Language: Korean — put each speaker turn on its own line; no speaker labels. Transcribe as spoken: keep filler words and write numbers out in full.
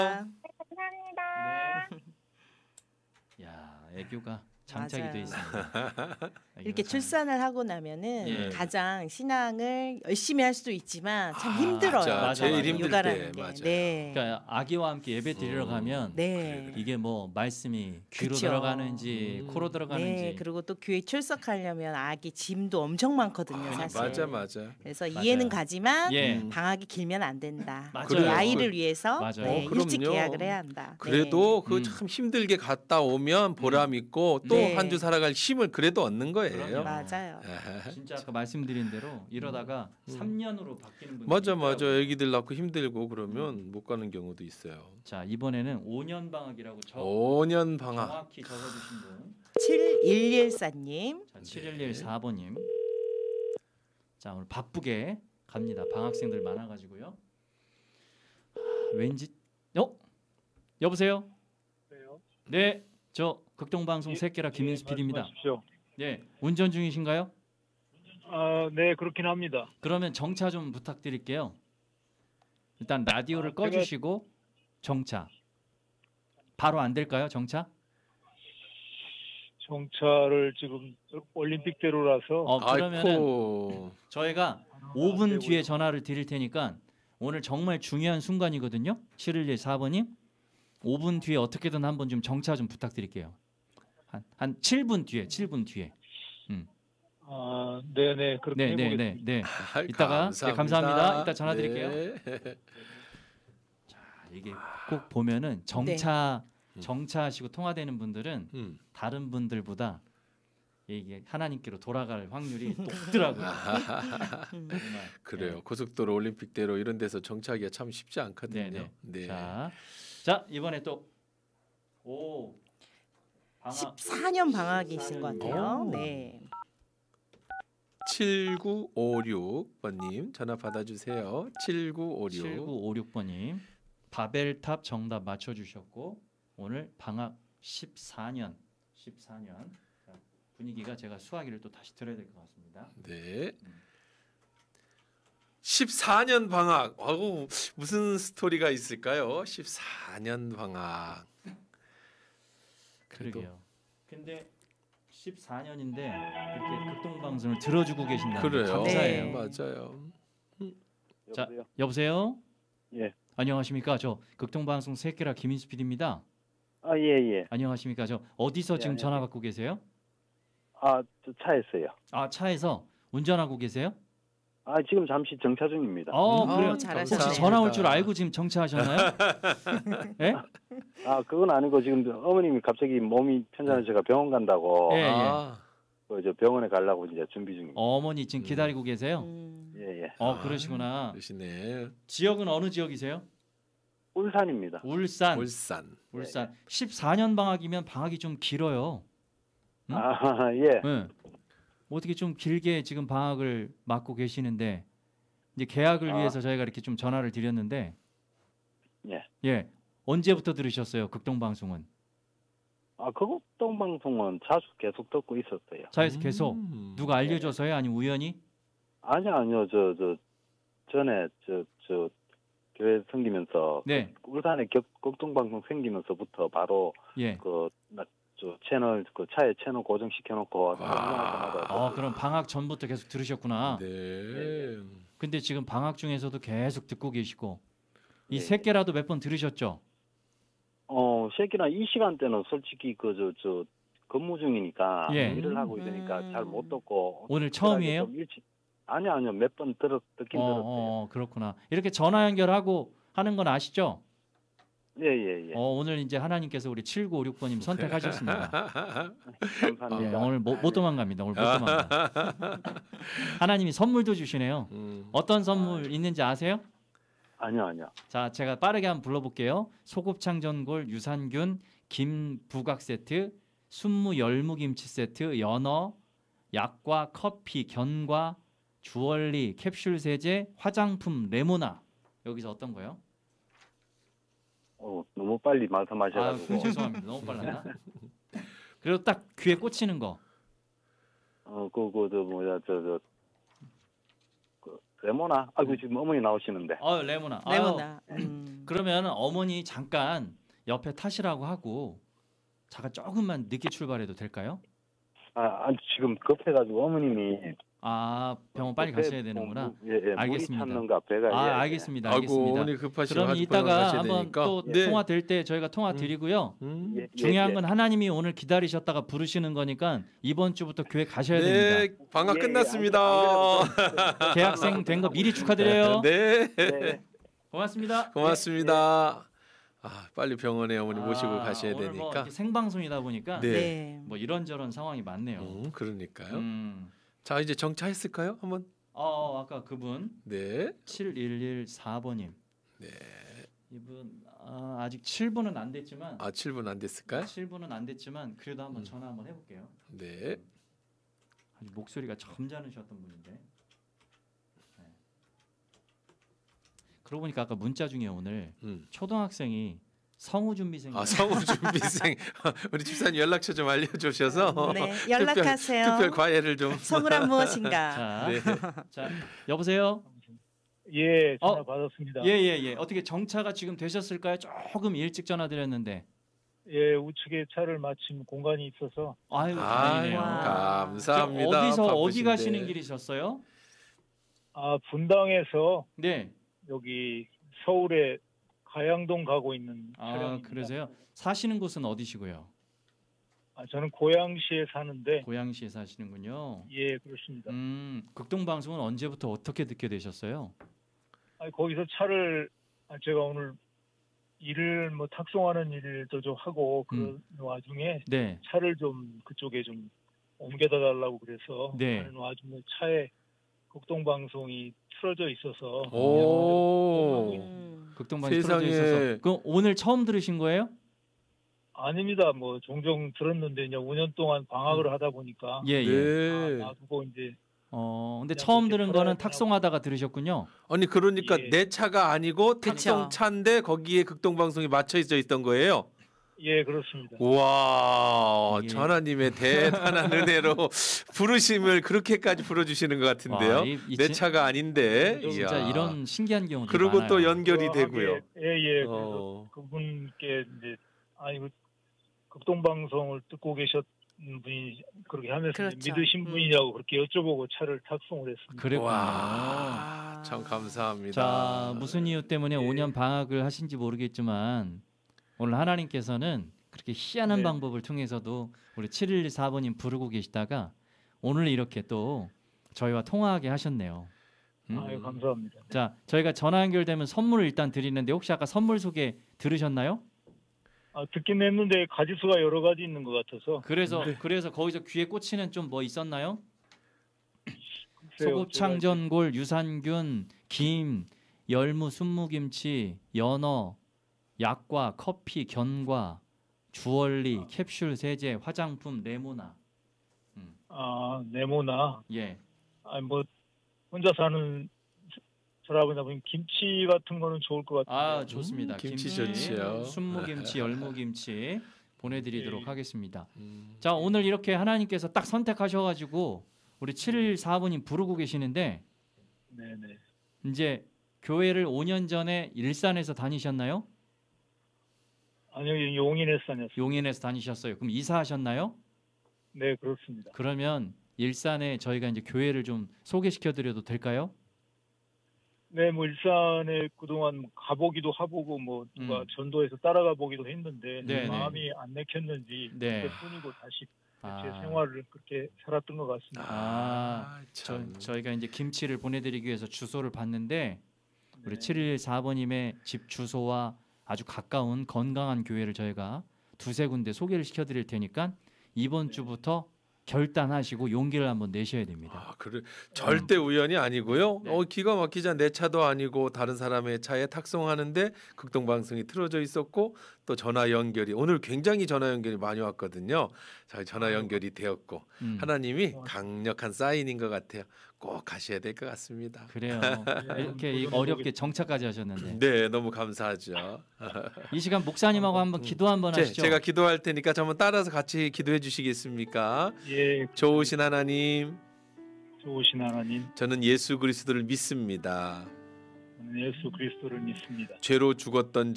감사합니다.
네. 야, 애교가 장착이
맞아요.
돼 있습니다.
이렇게
애교가
출산을 하고 나면은
예.
가장 신앙을 열심히 할 수도 있지만 참
아,
힘들어요.
맞아. 맞아,
제일
맞아.
힘들
육아라는
때
게.
맞아요.
네.
그러니까 아기와 함께 예배 드리러
음.
가면
네.
이게 뭐 말씀이 귀로
그쵸.
들어가는지
음.
코로 들어가는지
네, 그리고 또 교회 출석하려면 아기 짐도 엄청 많거든요,
아,
사실.
맞아 맞아.
그래서
맞아요.
이해는 가지만
예.
음.
방학이 길면 안 된다.
맞아요.
우리
그래요.
아이를 위해서
맞아요.
네,
어,
일찍
그럼요.
계약을 해야 한다.
그래도 그
음.
참 힘들게 갔다 오면 보람 있고 또
네.
한 주 살아갈 힘을 그래도 얻는 거예요.
그럼요.
네, 맞아요.
아하.
진짜 아까 말씀드린 대로 이러다가
음.
삼 년으로 바뀌는 분들
맞아 맞아. 애기들 낳고 힘들고 그러면 못 가는 경우도 있어요.
자, 이번에는 오 년 방학이라고 저
오 년 방학.
정확히 적어 주신 분.
칠일일사님.
자, 칠일일사 번님. 자, 오늘 바쁘게 갑니다. 방학생들 많아 가지고요. 아, 왠지 어? 여보세요?
그래요?
네. 저 극동방송
예,
새끼라 김인수
예,
피디입니다.
말씀하십시오.
네. 운전 중이신가요?
아, 네, 그렇긴 합니다.
그러면 정차 좀 부탁드릴게요. 일단 라디오를
아,
꺼
제가-
주시고 정차. 바로 안 될까요? 정차?
정차를 지금 올림픽대로라서
어, 그러면은
아이코.
저희가 오 분 뒤에 전화를 드릴 테니까 오늘 정말 중요한 순간이거든요. 칠일일사 번님. 오 분 뒤에 어떻게든 한번 좀 정차 좀 부탁드릴게요. 한, 한 칠 분 뒤에, 칠 분 뒤에. 음.
아, 네, 네, 그렇게
네, 네,
해보겠습니다.
네, 네.
아,
이따가 네, 감사합니다. 이따 전화 드릴게요.
네.
이게 꼭 보면은 정차
네.
정차하시고 통화되는 분들은
음.
다른 분들보다 이게 하나님께로 돌아갈 확률이 높더라고요. 정말.
그래요.
네.
고속도로 올림픽대로 이런 데서 정차하기가 참 쉽지 않거든요.
네, 네.
네.
자, 자 이번에 또 오. 방학
십사 년 방학이신 것 같아요.
오.
네.
칠구오육 번님 전화 받아주세요. 칠구오육.
칠구오육 번님 바벨탑 정답 맞춰주셨고 오늘 방학 십사 년 십사 년 자, 분위기가 제가 수화기를 또 다시 들어야 될 것 같습니다.
네. 십사 년 방학. 아우 무슨 스토리가 있을까요? 십사 년 방학. 그래도-
그러게요. 근데 십사 년인데 이렇게 극동방송을 들어주고 계신다는 게
그래요.
감사해요.
네.
맞아요.
자,
여보세요?
여보세요?
예.
안녕하십니까? 저 극동방송 새끼라 김인수 피디입니다.
아, 예, 예.
안녕하십니까? 저 어디서
네,
지금
안녕하세요.
전화 받고 계세요?
아, 저 차였어요.
아, 차에서 운전하고 계세요?
아, 지금 잠시 정차 중입니다.
어,
음,
그래요.
잘하시네요.
혹시 전화 올 줄 알고 지금 정차하셨나요? 예?
아, 그건 아니고 지금 어머님이 갑자기 몸이 편찮으셔서 병원 간다고
예, 예.
아,
그 저 병원에 가려고 이제 준비 중입니다.
어머니 지금
음.
기다리고 계세요?
음.
예, 예.
어, 그러시구나.
그러시네.
지역은 어느 지역이세요?
울산입니다.
울산.
울산.
울산. 십사 년 방학이면 방학이 좀 길어요. 응?
아, 예.
네. 어떻게 좀 길게 지금 방학을 맞고 계시는데 이제 계약을
아.
위해서 저희가 이렇게 좀 전화를 드렸는데
예.
예. 언제부터 들으셨어요? 극동방송은?
아, 그 극동방송은 자주 계속 듣고 있었어요.
차에서 계속
음.
누가 알려줘서요? 아니면 우연히?
아니요, 아니요. 저, 저, 전에, 저, 저, 교회 생기면서,
네.
그 울산에 격, 극동방송 생기면서부터 바로,
예.
그, 나, 저, 채널, 그 차에 채널 고정시켜놓고, 방송할
어, 그럼 방학 전부터 계속 들으셨구나.
네.
근데 지금 방학 중에서도 계속 듣고 계시고 이
예,
세 개라도 몇 번 들으셨죠?
어, 새끼나 이 시간대는 솔직히 그, 저, 저, 근무 중이니까,
예.
일을 하고 있으니까
음.
잘 못 듣고.
오늘 처음이에요?
좀 일찍, 아니요, 아니요. 몇 번 들었, 듣긴
어,
들었어요.
어, 그렇구나. 이렇게 전화 연결하고 하는 건 아시죠?
예, 예, 예.
어, 오늘 이제 하나님께서 우리 칠구오육 번님 선택하셨습니다.
감사합니다.
예, 오늘 못, 못 도망갑니다. 오늘 못 도망가. 하나님이 선물도 주시네요.
음.
어떤 선물 있는지 아세요?
아니요, 아니요.
자, 제가 빠르게 한번 불러볼게요. 소곱창 전골, 유산균, 김 부각 세트, 순무 열무김치 세트, 연어, 약과 커피, 견과, 주얼리, 캡슐 세제, 화장품, 레모나. 여기서 어떤 거요?
어, 너무 빨리
아,
말씀하셔가지고.
그, 죄송합니다. 너무 빨랐나? 그리고 딱 귀에 꽂히는 거.
어, 그, 그, 저, 뭐야, 저, 저, 그, 레모나? 아이고, 지금 어머니 나오시는데.
어, 레모나. 아유,
레모나. 음.
그러면 어머니 잠깐 옆에 타시라고 하고 잠깐 조금만 늦게 출발해도 될까요?
아, 아니, 지금 급해가지고 어머님이
아 병원 빨리
급해,
가셔야 되는구나.
뭐, 예, 예,
알겠습니다.
물이 찼는가 배가. 예,
아
예.
알겠습니다.
아이고
알겠습니다.
어머니 급하시고
그러면
하주 병원
이따가
가셔야
한번
되니까.
또
네.
통화 될 때 저희가 통화
음.
드리고요.
음.
예, 예,
중요한
예.
건 하나님이 오늘 기다리셨다가 부르시는 거니까 이번 주부터 교회 가셔야
네,
됩니다.
방학
예, 예,
끝났습니다.
안 그래도- 안 그래도
개학생 된 거 미리 축하드려요.
네,
좀- 네.
고맙습니다.
고맙습니다. 아, 빨리 병원에 어머니 모시고
아,
가셔야
오늘 뭐
되니까.
이렇게 생방송이다 보니까
네.
네.
뭐 이런저런 상황이 많네요.
음, 그러니까요.
음.
자, 이제 정차했을까요? 한번.
어 아까 그분
네.
칠일일사 번님.
네.
이분 아, 아직 칠 분은 안 됐지만
아, 칠 분 안 됐을까요?
칠 분은 안 됐지만 그래도 한번
음.
전화 한번 해볼게요.
네.
아주 목소리가 점잖으셨던 분인데. 네. 그러고 보니까 아까 문자 중에 오늘
음.
초등학생이 성우 준비생.
아, 성우 준비생 우리 집사님 연락처 좀 알려 주셔서
네, 연락하세요.
특별, 특별 과외를 좀
성우란 무엇인가?
자,
네.
자 여보세요.
예, 전화
어?
받았습니다.
예예예. 예. 어떻게 정차가 지금 되셨을까요? 조금 일찍 전화 드렸는데.
예, 우측에 차를 마침 공간이 있어서
아유
아유,
다행이네요.
와.
감사합니다.
저 어디서 어디
바쁘신데.
가시는 길이셨어요?
아 분당에서
네.
여기 서울에 가양동 가고 있는
아
차량입니다.
그러세요. 사시는 곳은 어디시고요?
아, 저는 고양시에 사는데
고양시에 사시는군요.
예, 그렇습니다.
음, 극동 방송은 언제부터 어떻게 듣게 되셨어요?
아, 거기서 차를 아, 제가 오늘 일을 뭐 탁송하는 일도 좀 하고 그런 와중에
네.
차를 좀 그쪽에 좀 옮겨다 달라고 그래서
네.
하는 와중에 차에 극동 방송이 틀어져 있어서
오.
음.
극동 방송 틀어져
세상에.
있어서. 그럼 오늘 처음 들으신 거예요?
아닙니다. 뭐 종종 들었는데 이제 오 년 동안 방학을 하다 보니까
예, 예.
네.
아, 놔두고 이제
어, 근데
그냥
처음
그렇게
들은
풀어야
거는
되나
탁송하다가 들으셨군요.
아니 그러니까
예.
내 차가 아니고 탁송
그쵸.
차인데 거기에 극동 방송이 맞춰 있어 있던 거예요.
예, 그렇습니다.
와,
이게-
하나님의 대단한 은혜로 부르심을 그렇게까지 불러주시는 것 같은데요.
와, 이- 이
내
진-
차가 아닌데.
진짜
이야.
이런 신기한 경우도
그리고
많아요.
또 연결이
그러하게,
되고요.
예, 예. 그래서
어.
그분께 이제 아니 그 극동 방송을 듣고 계셨 분이 그렇게 하면서
그렇죠.
믿으신
음.
분이냐고 그렇게 여쭤보고 차를 탁송을 했습니다.
그랬군요.
와, 참 감사합니다.
자, 무슨 이유 때문에
예.
오 년 방학을 하신지 모르겠지만 오늘 하나님께서는 그렇게 희한한
네.
방법을 통해서도 우리 칠일사 번님 부르고 계시다가 오늘 이렇게 또 저희와 통화하게 하셨네요. 음?
아유, 감사합니다.
자, 저희가 전화 연결되면 선물을 일단 드리는데 혹시 아까 선물 소개 들으셨나요?
아, 듣긴 했는데 가지수가 여러 가지 있는 것 같아서
그래서
네.
그래서 거기서 귀에 꽂히는 좀 뭐 있었나요?
글쎄요,
소곱창전골, 유산균, 김, 열무, 순무김치, 연어, 약과, 커피, 견과, 주얼리, 캡슐 세제, 화장품, 레모나.
제가, 아 네모나
예.
아니 뭐 혼자 사는 사람이다 보니 김치 같은 거는 좋을 것 같아요.
아 좋습니다.
음, 김치
김치,
좋지요.
순무김치, 열무김치 보내드리도록
예.
하겠습니다.
음.
자 오늘 이렇게 하나님께서 딱 선택하셔가지고 우리 칠일사 번님 부르고 계시는데
네네.
이제 교회를 오 년 전에 일산에서 다니셨나요?
아니요, 용인에서 다녔어요.
용인에서 다니셨어요. 그럼 이사하셨나요?
네, 그렇습니다.
그러면 일산에 저희가 이제 교회를 좀 소개시켜 드려도 될까요?
네, 뭐 일산에 그동안 가보기도 하보고 뭐 누가
음.
전도해서 따라가 보기도 했는데
네,
마음이 안 내켰는지
네.
그뿐이고 다시 제
아,
생활을 그렇게 살았던 것 같습니다.
아, 저,
참.
저희가 이제 김치를 보내드리기 위해서 주소를 봤는데 우리
네.
칠일사 번님의 집 주소와 아주 가까운 건강한 교회를 저희가 두세 군데 소개를 시켜드릴 테니까 이번
네.
주부터 결단하시고 용기를 한번 내셔야 됩니다.
아, 그래 절대 우연이 아니고요.
네.
어, 기가 막히자 내 차도 아니고 다른 사람의 차에 탁송하는데 극동 방송이 틀어져 있었고 또 전화 연결이 오늘 굉장히 전화 연결이 많이 왔거든요. 자, 전화 연결이 되었고
음,
하나님이
고맙습니다.
강력한 사인인 것 같아요. 꼭 가셔야 될 것 같습니다.
그래요.
네,
이렇게
한번
어렵게
도전해보겠습니다.
정착까지 하셨는데
네, 너무 감사하죠.
이 시간 목사님하고 한번 기도 한번
제,
하시죠.
제가 기도할 테니까 한번 따라서 같이 기도해 주시겠습니까?
예,
좋으신 하나님,
좋으신 하나님,
저는 예수 그리스도를 믿습니다.
저는 예수 그리스도를 믿습니다.
죄로 죽었던